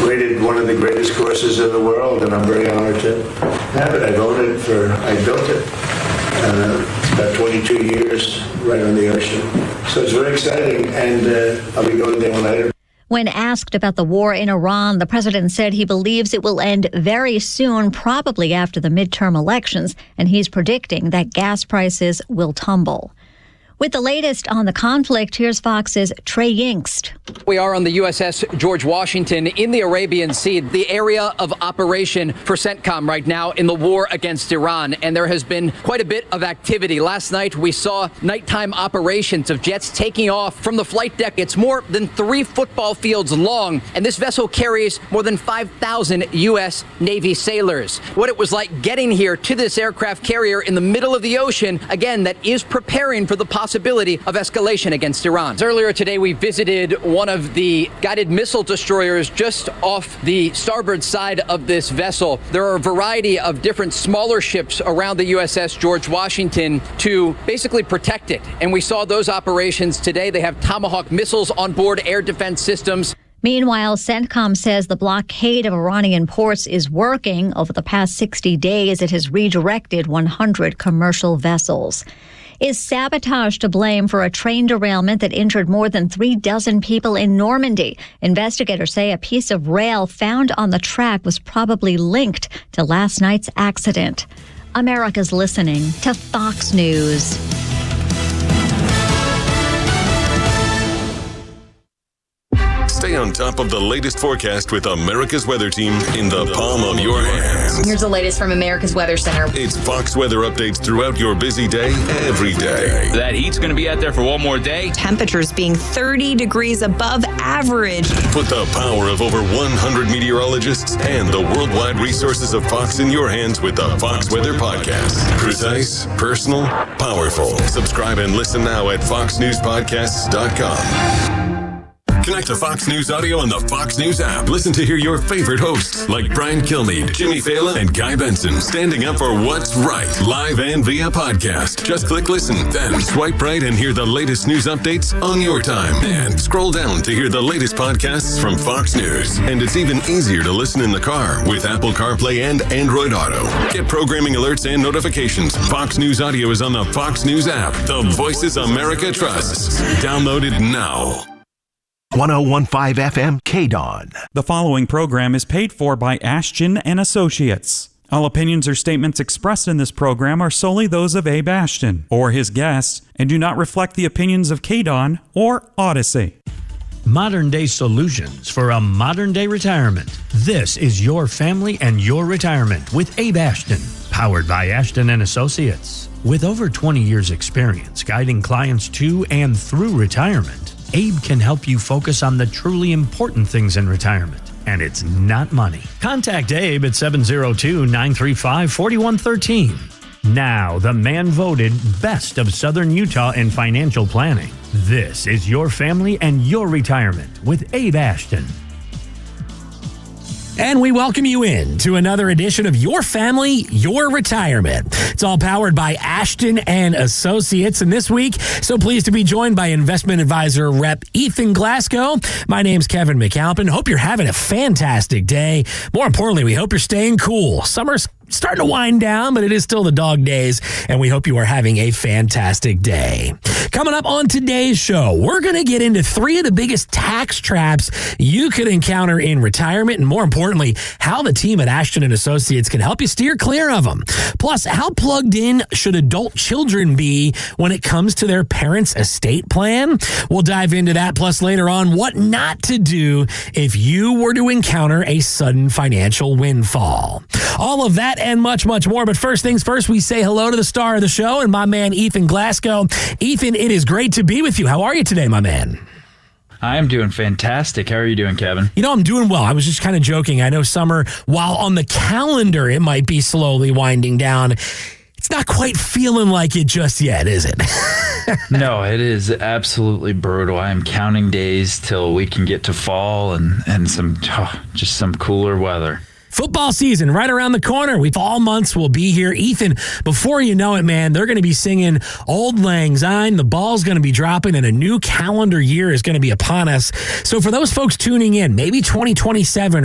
rated one of the greatest courses in the world, and I'm very honored to have it. I built it. It's about 22 years right on the ocean. So it's very exciting, and I'll be going there later. When asked about the war in Iran, the president said he believes it will end very soon, probably after the midterm elections, and he's predicting that gas prices will tumble. With the latest on the conflict, here's Fox's Trey Yingst. We are on the USS George Washington in the Arabian Sea, the area of operation for CENTCOM right now in the war against Iran. And there has been quite a bit of activity. Last night, we saw nighttime operations of jets taking off from the flight deck. It's more than 3 football fields long, and this vessel carries more than 5,000 U.S. Navy sailors. What it was like getting here to this aircraft carrier in the middle of the ocean, again, that is preparing for the possibility of escalation against Iran. Earlier today, we visited one of the guided missile destroyers just off the starboard side of this vessel. There are a variety of different smaller ships around the USS George Washington to basically protect it. And we saw those operations today. They have Tomahawk missiles on board, air defense systems. Meanwhile, CENTCOM says the blockade of Iranian ports is working. Over the past 60 days, it has redirected 100 commercial vessels. Is sabotage to blame for a train derailment that injured more than 36 people in Normandy? Investigators say a piece of rail found on the track was probably linked to last night's accident. America's listening to Fox News. Stay on top of the latest forecast with America's Weather Team in the palm of your hands. Here's the latest from America's Weather Center. It's Fox weather updates throughout your busy day, every day. That heat's going to be out there for one more day. Temperatures being 30 degrees above average. Put the power of over 100 meteorologists and the worldwide resources of Fox in your hands with the Fox Weather Podcast. Precise, personal, powerful. Subscribe and listen now at foxnewspodcasts.com. Connect to Fox News Audio on the Fox News app. Listen to hear your favorite hosts like Brian Kilmeade, Jimmy Fallon, and Guy Benson standing up for what's right, live and via podcast. Just click listen, then swipe right and hear the latest news updates on your time. And scroll down to hear the latest podcasts from Fox News. And it's even easier to listen in the car with Apple CarPlay and Android Auto. Get programming alerts and notifications. Fox News Audio is on the Fox News app. The voices America trusts. Download it now. 101.5 FM KDON. The following program is paid for by Ashton and Associates. All opinions or statements expressed in this program are solely those of Abe Ashton or his guests and do not reflect the opinions of KDON or Odyssey. Modern day solutions for a modern day retirement. This is your family and your retirement with Abe Ashton, powered by Ashton and Associates. With over 20 years experience guiding clients to and through retirement, Abe can help you focus on the truly important things in retirement, and it's not money. Contact Abe at 702-935-4113. Now, the man voted best of Southern Utah in financial planning. This is your family and your retirement with Abe Ashton. And we welcome you in to another edition of Your Family, Your Retirement. It's all powered by Ashton and Associates. And this week, so pleased to be joined by investment advisor rep Ethan Glasgow. My name's Kevin McAlpin. Hope you're having a fantastic day. More importantly, we hope you're staying cool. Summer's starting to wind down, but it is still the dog days, and we hope you are having a fantastic day. Coming up on today's show, we're going to get into 3 of the biggest tax traps you could encounter in retirement, and more importantly, how the team at Ashton and Associates can help you steer clear of them. Plus, how plugged in should adult children be when it comes to their parents' estate plan? We'll dive into that, plus later on, what not to do if you were to encounter a sudden financial windfall. All of that and much, much more. But first things first, we say hello to the star of the show and my man, Ethan Glasgow. Ethan, it is great to be with you. How are you today, my man? I am doing fantastic. How are you doing, Kevin? You know, I'm doing well. I was just kind of joking. I know summer, while on the calendar, it might be slowly winding down. It's not quite feeling like it just yet, is it? No, it is absolutely brutal. I am counting days till we can get to fall and just some cooler weather. Football season right around the corner. Fall months will be here. Ethan, before you know it, man, they're going to be singing Auld Lang Syne. The ball's going to be dropping and a new calendar year is going to be upon us. So for those folks tuning in, maybe 2027